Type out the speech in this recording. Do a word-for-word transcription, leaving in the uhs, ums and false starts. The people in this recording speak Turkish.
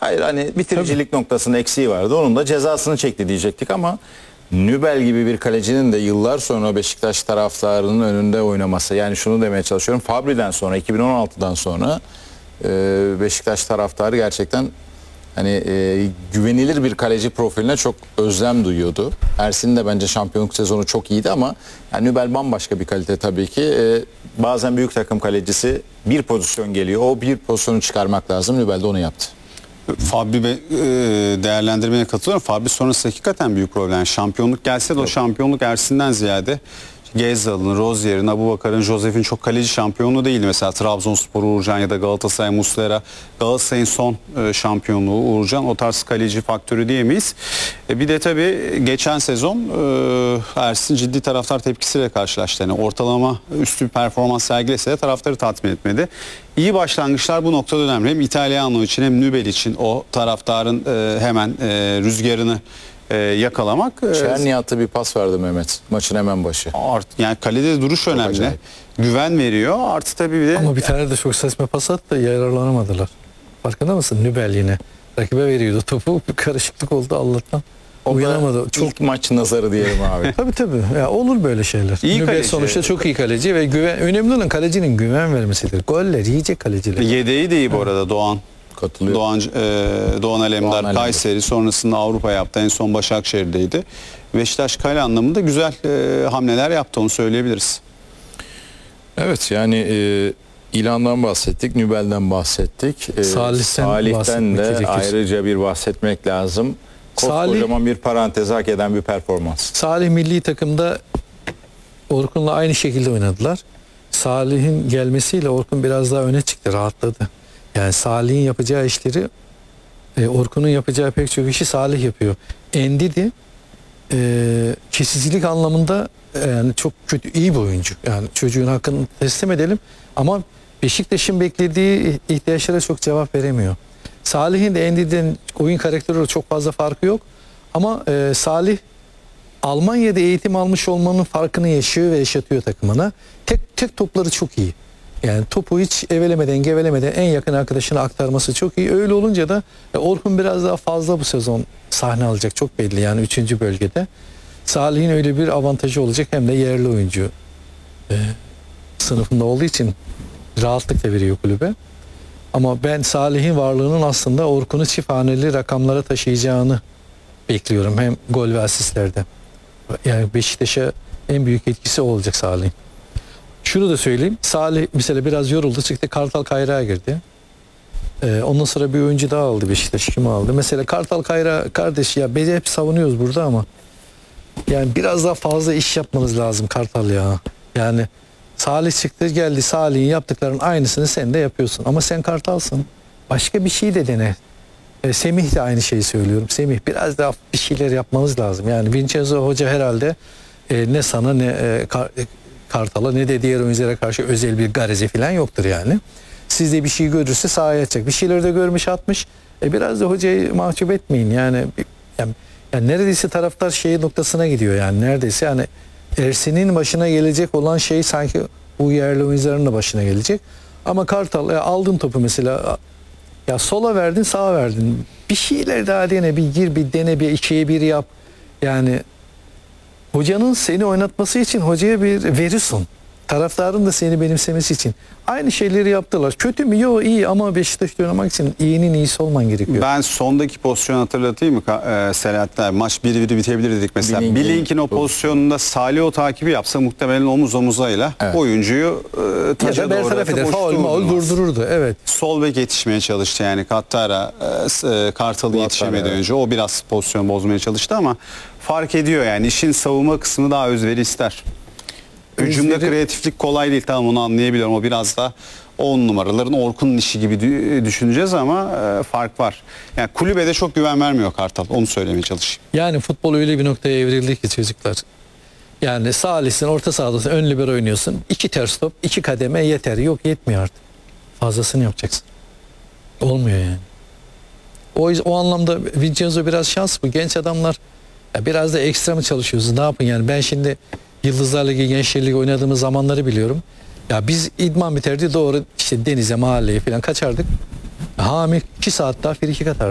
Hayır, hani bitiricilik Tabii. noktasında eksiği vardı. Onun da cezasını çekti diyecektik ama Nübel gibi bir kalecinin de yıllar sonra Beşiktaş taraftarının önünde oynaması. Yani şunu demeye çalışıyorum. Fabri'den sonra, iki bin on altıdan sonra Beşiktaş taraftarı gerçekten hani e, güvenilir bir kaleci profiline çok özlem duyuyordu. Ersin'in de bence şampiyonluk sezonu çok iyiydi ama yani Nübel bambaşka bir kalite tabii ki. E, bazen büyük takım kalecisi bir pozisyon geliyor. O bir pozisyonu çıkarmak lazım. Nübel de onu yaptı. Fabri e, değerlendirmeye katılıyorum. Fabri sonrası hakikaten büyük problem. Şampiyonluk gelse de evet. o şampiyonluk Ersin'den ziyade Gezzal'ın, Rozier'in, Abubakar'ın, Josef'in çok kaleci şampiyonluğu değildi. Mesela Trabzonspor Uğurcan ya da Galatasaray Muslera. Galatasaray'ın son e, şampiyonluğu Uğurcan. O tarz kaleci faktörü diyemeyiz. E, bir de tabii geçen sezon e, Ersin ciddi taraftar tepkisiyle karşılaştı. Yani ortalama üstü bir performans sergilese de taraftarı tatmin etmedi. İyi başlangıçlar bu noktada önemli. Hem İtalyano için hem Nübel için o taraftarın e, hemen e, rüzgarını e, yakalamak. Çerni'ye attı bir pas verdi Mehmet. Maçın hemen başı. Art, yani kalede duruş çok önemli. Acayip. Güven veriyor. Artı tabii bir de... Ama bir tane de çok saçma pas attı da yararlanamadılar. Farkında mısın? Nübel yine. Rakibe veriyordu topu. Bir karışıklık oldu Allah'tan. O uyanamadı. Çok ilk maç nazarı diyelim abi. Tabii tabii. Ya olur böyle şeyler. İyi Nübel kaleci. Sonuçta çok iyi kaleci ve güven, önemli olan kalecinin güven vermesidir. Goller yiyecek kaleciler. Yedeği de iyi bu arada Doğan. Katılıyor. Doğan, e, Doğan Alemdar, Doğan Kayseri sonrasında Avrupa yaptı. En son Başakşehir'deydi. Beşiktaş kale anlamında güzel e, hamleler yaptı, onu söyleyebiliriz. Evet, yani e, İlan'dan bahsettik, Nübel'den bahsettik. E, Salih'ten, Salih'ten de gerekir. Ayrıca bir bahsetmek lazım. Koskocaman Salih, bir parantez hak eden bir performans. Salih milli takımda Orkun'la aynı şekilde oynadılar. Salih'in gelmesiyle Orkun biraz daha öne çıktı, rahatladı. Yani Salih'in yapacağı işleri e, Orkun'un yapacağı pek çok işi Salih yapıyor. Endidi e, kesicilik anlamında e, yani çok kötü, iyi bir oyuncu. Yani çocuğun hakkını teslim edelim ama Beşiktaş'ın beklediği ihtiyaçlara çok cevap veremiyor. Salih'in de Endidi'den oyun karakteri çok fazla farkı yok. Ama e, Salih Almanya'da eğitim almış olmanın farkını yaşıyor ve yaşatıyor takımına. Tek tek topları çok iyi. Yani topu hiç evelemeden gevelemeden en yakın arkadaşına aktarması çok iyi. Öyle olunca da e, Orkun biraz daha fazla bu sezon sahne alacak, çok belli yani üçüncü bölgede. Salih'in öyle bir avantajı olacak, hem de yerli oyuncu e, sınıfında olduğu için rahatlık da veriyor kulübe. Ama ben Salih'in varlığının aslında Orkun'u çift haneli rakamlara taşıyacağını bekliyorum. Hem gol ve asistlerde. Yani Beşiktaş'a en büyük etkisi olacak Salih'in. Şunu da söyleyeyim. Salih mesela biraz yoruldu, çıktı Kartal Kayra'ya girdi. Ee, ondan sonra bir oyuncu daha aldı Beşiktaş. Kimi aldı? Mesela Kartal Kayra kardeş ya, biz hep savunuyoruz burada ama yani biraz daha fazla iş yapmanız lazım Kartal ya. Yani Salih çıktı geldi, Salih'in yaptıklarının aynısını sen de yapıyorsun. Ama sen Kartal'sın. Başka bir şey de dene. E, Semih de aynı şeyi söylüyorum. Semih biraz daha bir şeyler yapmanız lazım. Yani Vincenzo Hoca herhalde e, ne sana ne e, kar, e, Kartal'a ne de diğer oyunculara karşı özel bir garezi falan yoktur yani. Sizde bir şey görürse sahaya atacak. Bir şeyler de görmüş atmış. E, biraz da hocayı mahcup etmeyin. Yani, yani, yani neredeyse taraftar şeyi noktasına gidiyor yani. Neredeyse yani Ersin'in başına gelecek olan şey sanki bu yerli oyuncuların da başına gelecek. Ama Kartal ya aldın topu mesela, ya sola verdin, sağa verdin. Bir şeyler daha dene, bir gir, bir dene, bir ikiye bir yap. Yani hocanın seni oynatması için hocaya bir veri sun. Taraftarın da seni benimsemesi için. Aynı şeyleri yaptılar. Kötü mü? Yok, iyi ama Beşiktaş'ta oynamak için iyinin iyisi olman gerekiyor. Ben sondaki pozisyonu hatırlatayım mı e, Selahattin? Maç bir bir bitebilir dedik mesela. Bilink'in o pozisyonunda Salih o takibi yapsa muhtemelen omuz omuzayla evet. oyuncuyu e, taca ya da doğru atıp faul maul durdururdu. Evet. Sol bek yetişmeye çalıştı yani Kattara e, Kartal'ı yetişemedi evet. önce. O biraz pozisyon bozmaya çalıştı ama fark ediyor yani işin savunma kısmı daha özveri ister. Hücumda kreatiflik kolay değil, tamam, onu anlayabiliyorum. O biraz da on numaraların Orkun'un işi gibi düşüneceğiz ama e, fark var. Yani kulübede çok güven vermiyor Kartal. Onu söylemeye çalışayım. Yani futbol öyle bir noktaya evrildi ki çocuklar. Yani Salih'sin, orta sahadasın, ön libero oynuyorsun. İki ters top, iki kademe yeter. Yok, yetmiyor artık. Fazlasını yapacaksın. Olmuyor yani. O, o anlamda Vincenzo biraz şans bu. Genç adamlar ya biraz da ekstra mı çalışıyorsunuz? Ne yapın yani? Ben şimdi Yıldızlar Ligi, Gençler Ligi oynadığımız zamanları biliyorum. Ya biz idman biterdi doğru işte denize, mahalleye falan kaçardık. Hami iki saat daha frikik atardı.